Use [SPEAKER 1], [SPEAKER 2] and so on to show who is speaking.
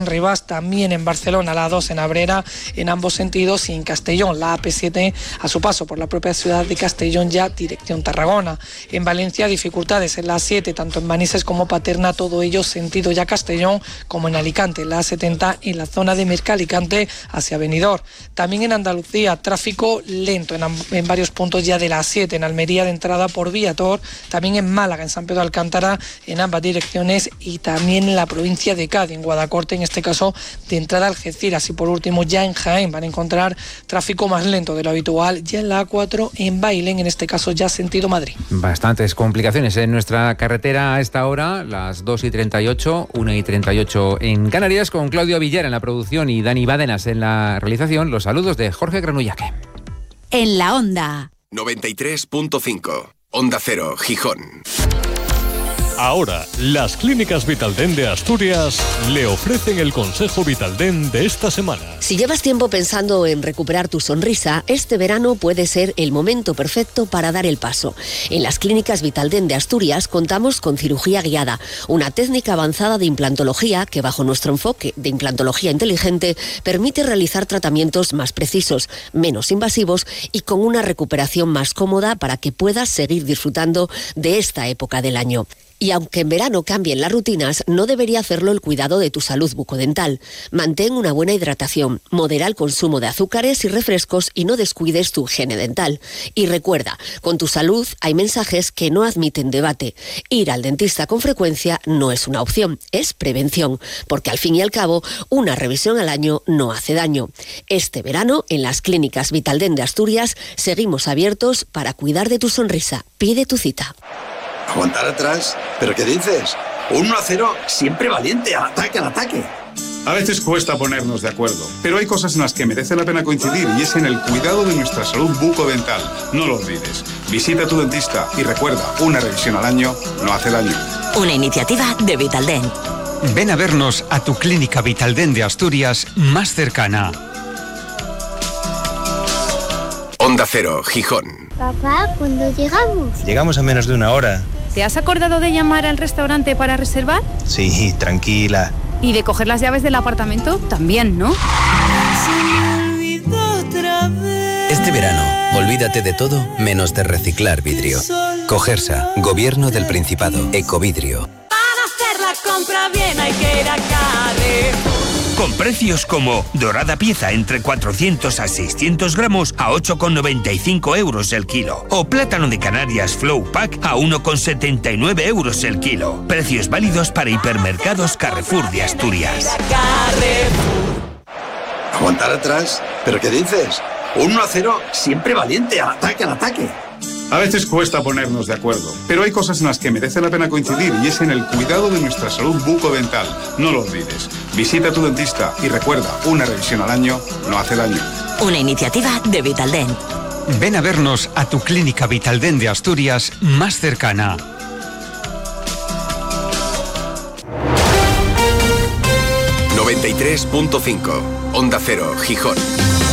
[SPEAKER 1] Rivas, también en Barcelona, la A2 en Abrera, en ambos sentidos, y en Castellón, la AP7 a su paso por la propia ciudad de Castellón, ya dirección Tarragona. En Valencia, dificultades en la A7, tanto en Manises como Paterna, todo ello sentido ya Castellón, como en Alicante, la A70 en la zona de Merca-Alicante hacia Benidorm. También en Andalucía, tráfico lento en varios puntos ya de la A7, en Almería de entrada por Viator, también en Málaga, en San Pedro de Alcántara, en ambas direcciones, y también en la provincia de Cádiz, en Guadacorte, en este caso de entrada a Algeciras. Y por último, ya en Jaén van a encontrar tráfico más lento de lo habitual, ya en la A4 en Bailén, en este caso ya sentido Madrid.
[SPEAKER 2] Bastantes complicaciones en nuestra carretera a esta hora, las 2:38, 1:38 en Canarias, con Claudio Villar en la producción y Dani Bádenas en la realización. Los saludos de Jorge Granullaque.
[SPEAKER 3] En la Onda
[SPEAKER 4] 93.5, Onda Cero, Gijón.
[SPEAKER 5] Ahora, las clínicas Vitaldent de Asturias le ofrecen el consejo Vitaldent de esta semana.
[SPEAKER 6] Si llevas tiempo pensando en recuperar tu sonrisa, este verano puede ser el momento perfecto para dar el paso. En las clínicas Vitaldent de Asturias contamos con cirugía guiada, una técnica avanzada de implantología que, bajo nuestro enfoque de implantología inteligente, permite realizar tratamientos más precisos, menos invasivos y con una recuperación más cómoda para que puedas seguir disfrutando de esta época del año. Y aunque en verano cambien las rutinas, no debería hacerlo el cuidado de tu salud bucodental. Mantén una buena hidratación, modera el consumo de azúcares y refrescos y no descuides tu higiene dental. Y recuerda, con tu salud hay mensajes que no admiten debate. Ir al dentista con frecuencia no es una opción, es prevención, porque al fin y al cabo, una revisión al año no hace daño. Este verano, en las clínicas Vitaldent de Asturias, seguimos abiertos para cuidar de tu sonrisa. Pide tu cita.
[SPEAKER 7] ¿Aguantar atrás? ¿Pero qué dices? 1-0, siempre valiente, al ataque, al ataque.
[SPEAKER 8] A veces cuesta ponernos de acuerdo, pero hay cosas en las que merece la pena coincidir, y es en el cuidado de nuestra salud bucodental. No lo olvides. Visita a tu dentista y recuerda, una revisión al año no hace daño.
[SPEAKER 3] Una iniciativa de Vitaldent.
[SPEAKER 9] Ven a vernos a tu clínica Vitaldent de Asturias más cercana.
[SPEAKER 4] Onda Cero, Gijón.
[SPEAKER 10] Papá, ¿cuándo llegamos?
[SPEAKER 11] Llegamos a menos de una hora.
[SPEAKER 12] ¿Te has acordado de llamar al restaurante para reservar?
[SPEAKER 11] Sí, tranquila.
[SPEAKER 12] ¿Y de coger las llaves del apartamento? También, ¿no?
[SPEAKER 13] Este verano, olvídate de todo menos de reciclar vidrio. Cogersa, Gobierno del Principado, Ecovidrio.
[SPEAKER 14] Para hacer la compra bien hay que ir a Carrefour.
[SPEAKER 15] Con precios como dorada pieza entre 400 a 600 gramos a 8,95 euros el kilo. O plátano de Canarias Flow Pack a 1,79 euros el kilo. Precios válidos para hipermercados Carrefour de Asturias.
[SPEAKER 7] ¿Aguantar atrás? ¿Pero qué dices? 1-0, siempre valiente, al ataque, al ataque.
[SPEAKER 8] A veces cuesta ponernos de acuerdo, pero hay cosas en las que merece la pena coincidir, y es en el cuidado de nuestra salud bucodental. No lo olvides. Visita a tu dentista y recuerda, una revisión al año no hace daño.
[SPEAKER 3] Una iniciativa de Vitaldent.
[SPEAKER 9] Ven a vernos a tu clínica Vitaldent de Asturias más cercana.
[SPEAKER 4] ...93.5, Onda Cero, Gijón.